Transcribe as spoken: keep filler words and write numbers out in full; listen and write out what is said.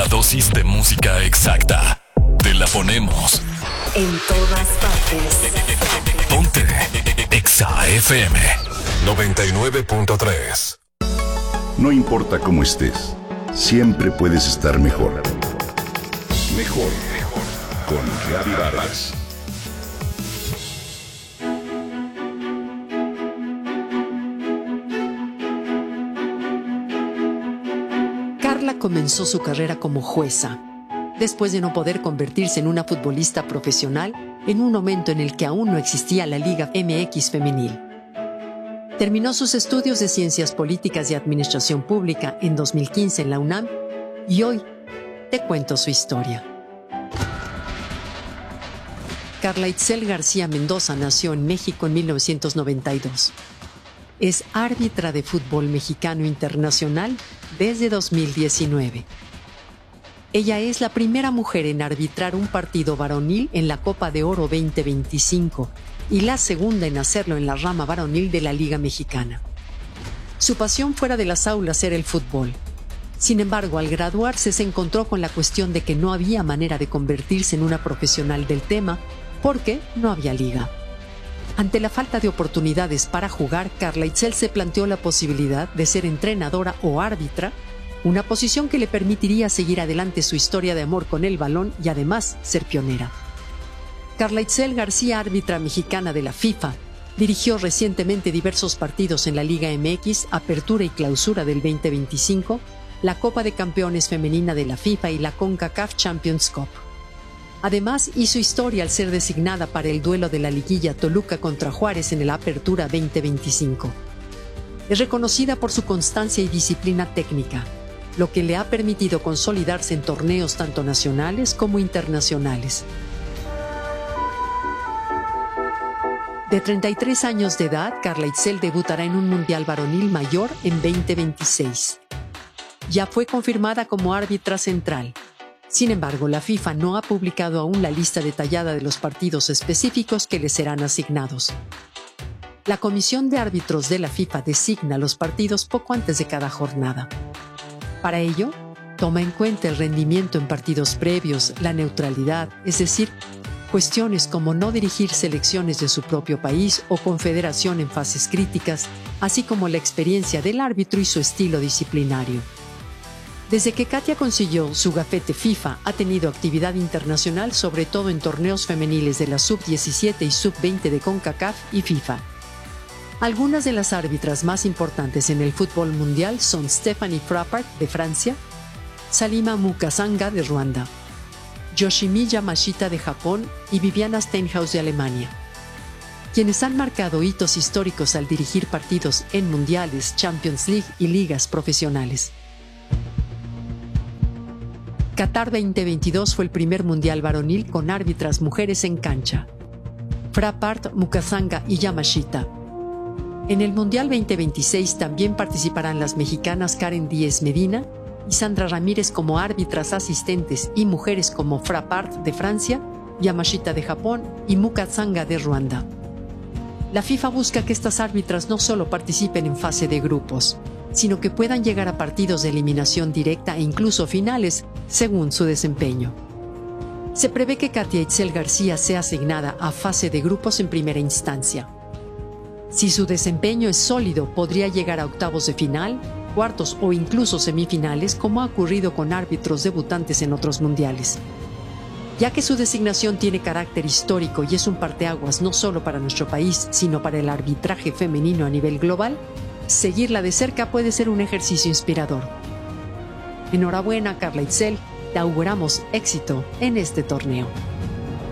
La dosis de música exacta. Te la ponemos en todas partes. Ponte Exa F M noventa y nueve punto tres. No importa cómo estés, siempre puedes estar mejor. Mejor, mejor. Con Gaby Vargas. Carla comenzó su carrera como jueza, después de no poder convertirse en una futbolista profesional en un momento en el que aún no existía la Liga M X femenil. Terminó sus estudios de Ciencias Políticas y Administración Pública en dos mil quince en la UNAM y hoy te cuento su historia. Carla Itzel García Mendoza nació en México en mil novecientos noventa y dos. Es árbitra de fútbol mexicano internacional desde dos mil diecinueve. Ella es la primera mujer en arbitrar un partido varonil en la Copa de Oro veinte veinticinco y la segunda en hacerlo en la rama varonil de la Liga Mexicana. Su pasión fuera de las aulas era el fútbol. Sin embargo, al graduarse se encontró con la cuestión de que no había manera de convertirse en una profesional del tema porque no había liga. Ante la falta de oportunidades para jugar, Carla Itzel se planteó la posibilidad de ser entrenadora o árbitra, una posición que le permitiría seguir adelante su historia de amor con el balón y además ser pionera. Carla Itzel García, árbitra mexicana de la FIFA, dirigió recientemente diversos partidos en la Liga M X, Apertura y Clausura del veinte veinticinco, la Copa de Campeones Femenina de la FIFA y la CONCACAF Champions Cup. Además, hizo historia al ser designada para el duelo de la liguilla Toluca contra Juárez en el Apertura veinte veinticinco. Es reconocida por su constancia y disciplina técnica, lo que le ha permitido consolidarse en torneos tanto nacionales como internacionales. De treinta y tres años de edad, Carla Itzel debutará en un Mundial Varonil Mayor en veinte veintiséis. Ya fue confirmada como árbitra central. Sin embargo, la FIFA no ha publicado aún la lista detallada de los partidos específicos que le serán asignados. La Comisión de Árbitros de la FIFA designa los partidos poco antes de cada jornada. Para ello, toma en cuenta el rendimiento en partidos previos, la neutralidad, es decir, cuestiones como no dirigir selecciones de su propio país o confederación en fases críticas, así como la experiencia del árbitro y su estilo disciplinario. Desde que Katia consiguió su gafete FIFA, ha tenido actividad internacional, sobre todo en torneos femeniles de la sub diecisiete y sub veinte de CONCACAF y FIFA. Algunas de las árbitras más importantes en el fútbol mundial son Stephanie Frappart de Francia, Salima Mukasanga de Ruanda, Yoshimi Yamashita de Japón y Viviana Steinhaus de Alemania, quienes han marcado hitos históricos al dirigir partidos en mundiales, Champions League y ligas profesionales. Qatar veinte veintidós fue el primer mundial varonil con árbitras mujeres en cancha. Frappart, Mukasanga y Yamashita. En el Mundial veinte veintiséis también participarán las mexicanas Karen Díez Medina y Sandra Ramírez como árbitras asistentes y mujeres como Frappart de Francia, Yamashita de Japón y Mukasanga de Ruanda. La FIFA busca que estas árbitras no solo participen en fase de grupos, sino que puedan llegar a partidos de eliminación directa e incluso finales, según su desempeño. Se prevé que Katia Itzel García sea asignada a fase de grupos en primera instancia. Si su desempeño es sólido, podría llegar a octavos de final, cuartos o incluso semifinales, como ha ocurrido con árbitros debutantes en otros mundiales. Ya que su designación tiene carácter histórico y es un parteaguas no solo para nuestro país, sino para el arbitraje femenino a nivel global, seguirla de cerca puede ser un ejercicio inspirador. Enhorabuena, Carla Itzel, te auguramos éxito en este torneo.